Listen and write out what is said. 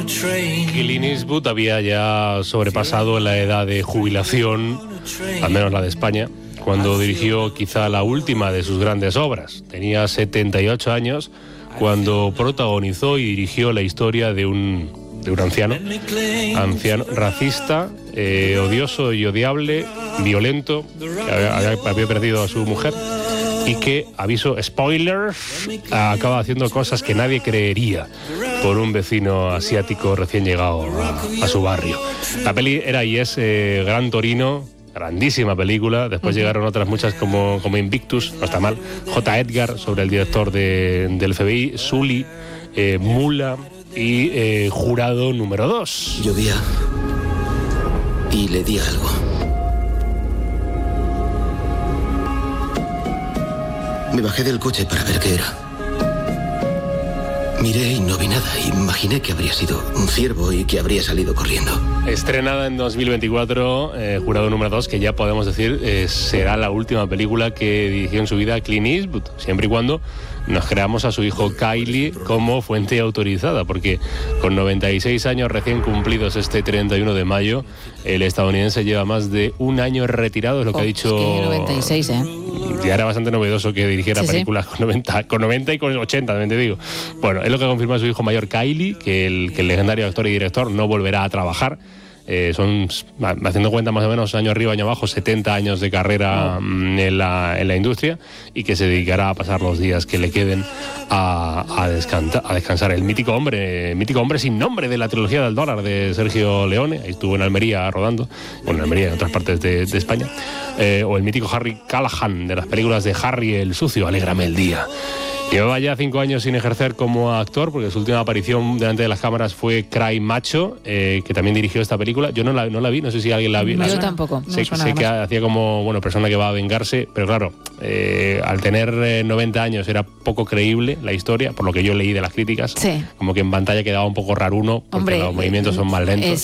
Clint Eastwood había ya sobrepasado la edad de jubilación, al menos la de España, cuando dirigió quizá la última de sus grandes obras. Tenía 78 años cuando protagonizó y dirigió la historia de un anciano racista, odioso y odiable, violento, que había perdido a su mujer y que, aviso, spoilers, acaba haciendo cosas que nadie creería por un vecino asiático recién llegado a su barrio. La peli era y es Gran Torino, grandísima película. Después llegaron otras muchas como Invictus, no está mal, J. Edgar, sobre el director del FBI, Sully, Mula y Jurado número 2. Llovía y le di algo. Me bajé del coche para ver qué era. Miré y no vi nada. Imaginé que habría sido un ciervo y que habría salido corriendo. Estrenada en 2024, Jurado número 2, que ya podemos decir será la última película que dirigió en su vida Clint Eastwood, siempre y cuando nos creamos a su hijo Kylie como fuente autorizada, porque con 96 años recién cumplidos este 31 de mayo, el estadounidense lleva más de un año retirado, es lo que ha dicho... Es que 96, Ya era bastante novedoso que dirigiera películas con 90 y con 80, también te digo. Bueno, es lo que confirma su hijo mayor Kylie, que el legendario actor y director no volverá a trabajar. Son, haciendo cuenta más o menos, año arriba, año abajo, 70 años de carrera en la industria, y que se dedicará a pasar los días que le queden a descansar. El mítico hombre sin nombre de la trilogía del dólar de Sergio Leone, ahí estuvo en Almería rodando, bueno, en Almería y en otras partes de España, o el mítico Harry Callahan de las películas de Harry el Sucio, Alégrame el Día. Llevaba ya 5 años sin ejercer como actor, porque su última aparición delante de las cámaras fue Cry Macho, que también dirigió esta película. Yo no la vi, no sé si alguien la vio. Yo tampoco. Sé que hacía como, persona que va a vengarse, pero claro, al tener 90 años era poco creíble la historia, por lo que yo leí de las críticas. Sí. Como que en pantalla quedaba un poco raruno, porque los movimientos son más lentos.